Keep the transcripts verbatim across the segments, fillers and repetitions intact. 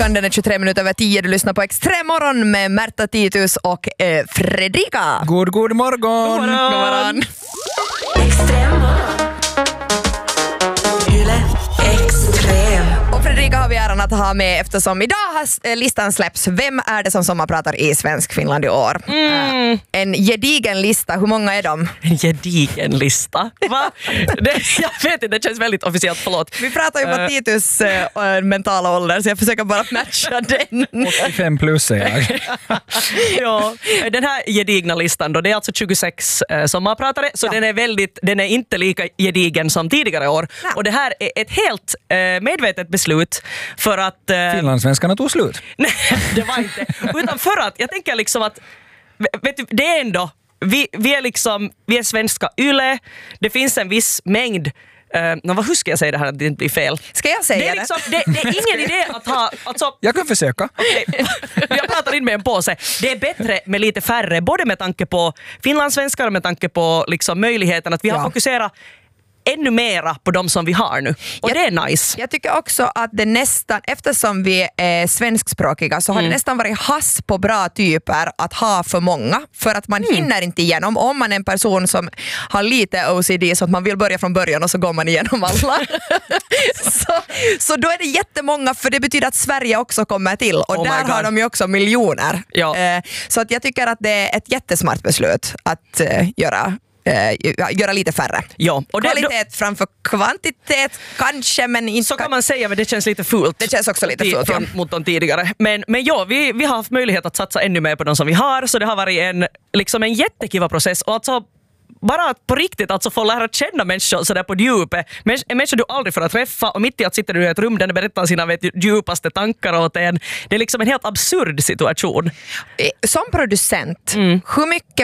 Den är tjugotre minuter över tio. Du lyssnar på Extremmorgon med Märta Titus och eh, Fredrika. God, god morgon. God morgon. God morgon. Extremmorgon. Yle Extrem. Och Fredrika har vi äran att ha med eftersom idag har listan släpps. Vem är det som sommarpratar i Svensk Finland i år? Mm. En gedigen lista. Hur många är de? En gedigen lista. Va? Det, jag vet inte, det känns väldigt officiellt, förlåt. Vi pratar ju på uh. Titus uh, mentala ålder så jag försöker bara matcha den. åttiofem plus är jag. Ja, den här gedigna listan då, det är alltså tjugosex uh, sommarpratare så ja. den är väldigt, den är inte lika gedigen som tidigare år. Ja. Och det här är ett helt uh, medvetet beslut för att... Uh, Finlandssvenskarna tog slut. Nej, det var inte. Utan för att, jag tänker liksom att vet du, det är ändå vi, vi är liksom, vi är svenska yle, det finns en viss mängd uh, no, vad, hur ska jag säga det här att det inte blir fel? Ska jag säga det? Är liksom, det? Det är ingen idé att ha alltså, jag kan försöka. Okay, jag pratar in med en påse. Det är bättre med lite färre, både med tanke på finlandssvenskar och med tanke på liksom, möjligheten att vi har ja. fokuserat ännu mera på de som vi har nu. Och jag, det är nice. Jag tycker också att det nästan, eftersom vi är svenskspråkiga så har mm. det nästan varit hass på bra typer att ha för många. För att man mm. hinner inte igenom. Om man är en person som har lite O C D så att man vill börja från början och så går man igenom alla. så, så då är det jättemånga, för det betyder att Sverige också kommer till. Och oh där har de ju också miljoner. Ja. Eh, så att jag tycker att det är ett jättesmart beslut att eh, göra Uh, göra lite färre. Ja, och kvalitet det, då, framför kvantitet kanske, men inte... Så kan man säga, men det känns lite fult. Det känns också lite fult, från, ja. mot de tidigare. Men, men ja, vi, vi har haft möjlighet att satsa ännu mer på de som vi har, så det har varit en, liksom en jättekiva process. Och alltså, bara att på riktigt alltså få lära känna människor sådär på djupet. En människa du aldrig får att träffa, och mitt i att sitter du i ett rum där du berättar sina vet, djupaste tankar åt en. Det är liksom en helt absurd situation. Som producent, mm. hur mycket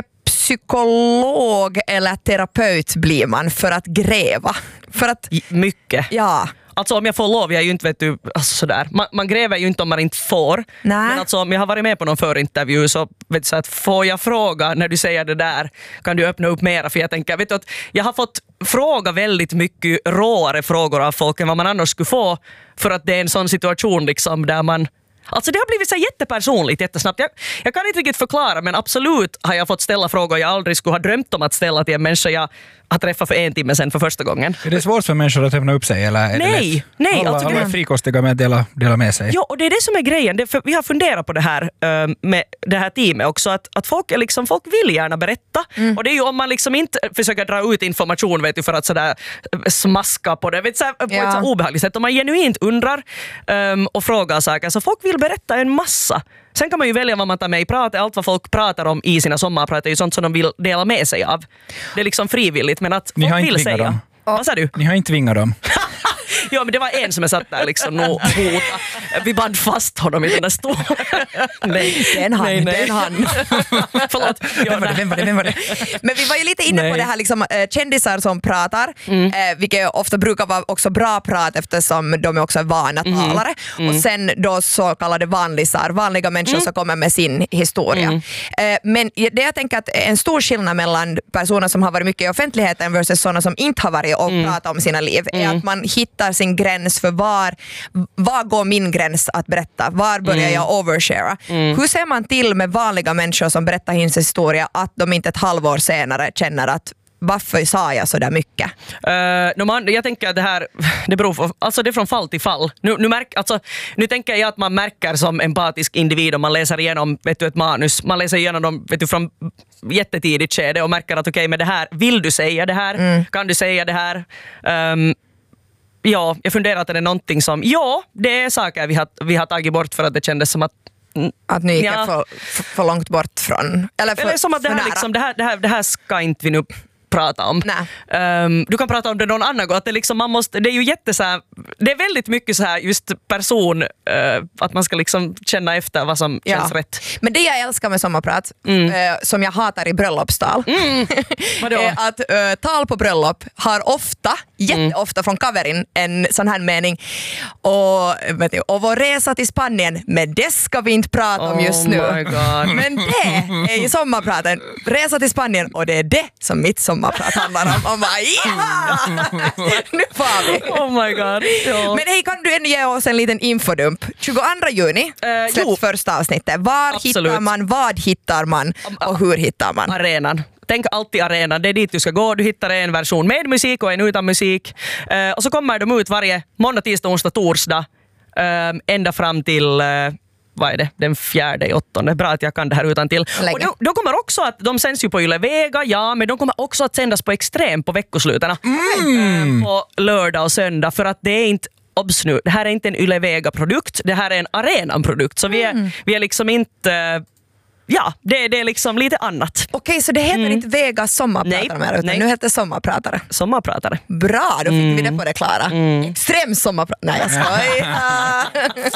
psykolog eller terapeut blir man för att gräva? För att... Mycket. Ja. Alltså om jag får lov, jag är ju inte vet du, alltså sådär. Man, man gräver ju inte om man inte får. Nej. Men alltså om jag har varit med på någon förintervju så vet du, så att får jag fråga när du säger det där, kan du öppna upp mera, för jag tänker, vet du att jag har fått fråga väldigt mycket råare frågor av folk än vad man annars skulle få, för att det är en sån situation liksom där man alltså det har blivit så jättepersonligt jättesnabbt. Jag, jag kan inte riktigt förklara, men absolut har jag fått ställa frågor jag aldrig skulle ha drömt om att ställa till en människa jag har träffat för en timme sedan för första gången. Är det svårt för människor att öppna upp sig? Eller är nej, det nej. Alla, alltså, alla är frikostiga med att dela, dela med sig. Ja, och det är det som är grejen. Det, för vi har funderat på det här uh, med det här teamet också. Att, att folk, är liksom, folk vill gärna berätta. Mm. Och det är ju om man liksom inte försöker dra ut information vet du, för att sådär smaska på det vet, så här, på ja. ett så obehagligt sätt. Om man genuint undrar um, och frågar saker, så folk vill berätta en massa. Sen kan man ju välja vad man tar med i pratet. Allt vad folk pratar om i sina sommarprat är ju sånt som de vill dela med sig av. Det är liksom frivilligt, men att Ni folk vill säga. Dem. Vad sa du? Ni har inte tvingat dem. Ja, men det var en som är satt där liksom och hota. Vi band fast honom i den där stolen. Nej, den han, nej, nej. den han. Förlåt. Vem var det, vem var det, vem var det? Men vi var ju lite inne nej. på det här liksom, äh, kändisar som pratar, mm. äh, vilket ofta brukar vara också bra prat eftersom de är också vana mm. talare. Mm. Och sen då så kallade vanlisar, vanliga människor mm. som kommer med sin historia. Mm. Äh, men det jag tänker att en stor skillnad mellan personer som har varit mycket i offentligheten versus sådana som inte har varit och mm. pratat om sina liv är mm. att man hittar sin gräns för var, var går min gräns att berätta? Var börjar mm. jag overshara? Mm. Hur ser man till med vanliga människor som berättar sin historia att de inte ett halvår senare känner att varför sa jag så där mycket? Uh, no, man, jag tänker att det här det beror på, alltså det är från fall till fall. Nu, nu, märk, alltså, nu tänker jag att man märker som empatisk individ om man läser igenom vet du, ett manus. Man läser igenom dem vet du, från jättetidigt skede och märker att okej, okay, men det här, vill du säga det här? Mm. Kan du säga det här? Um, Ja, jag funderar att det är någonting som, ja, det är saker vi har, vi har tagit bort för att det kändes som att att ni gick ja. för, för långt bort från, eller för, eller som att det här, liksom, det, här, det, här, det här ska inte vi nu prata om. Um, du kan prata om det någon annan gång, att det, liksom, man måste, det är ju jätte så här, det är väldigt mycket så här just person, uh, att man ska liksom känna efter vad som ja. känns rätt. Men det jag älskar med sommarprat, mm. uh, som jag hatar i bröllopstal, mm. är att uh, tal på bröllop har ofta jätteofta från Kaverin en sån här mening. Och, vet du, och vår resa till Spanien, men det ska vi inte prata om just nu. Oh my God. Men det är ju sommarpraten. Resa till Spanien, och det är det som mitt sommarprat handlar om. Och bara, ja! Nu får vi. Oh my God. Ja. Men hej, kan du ändå ge oss en liten infodump? tjugoandra juni Eh, släpps jo. första avsnittet. Var Absolut. hittar man, vad hittar man och hur hittar man? Arenan. Tänk alltid arenan, det är dit du ska gå. Du hittar en version med musik och en utan musik. Eh, och så kommer de ut varje måndag, tisdag, onsdag, torsdag. Eh, ända fram till... Eh, vad är det? Den fjärde i åttonde. Bra att jag kan det här utan till. Och då, då kommer också att de sänds ju på Yle Vega, ja, men de kommer också att sändas på Extrem på veckoslutena. Mm. Eh, på lördag och söndag, för att det är inte obs nu, det här är inte en Yle Vega-produkt, det här är en arenan-produkt. Så vi är, mm. vi är liksom inte... Ja, det, det är liksom lite annat. Okej, så det heter Mm. inte Vegas sommarpratare Nej, mer, utan nej. nu heter det sommarpratare. Sommarpratare. Bra, då fick Mm. vi det på det klara. Mm. Extrem sommarpratare. Nej, jag skojar.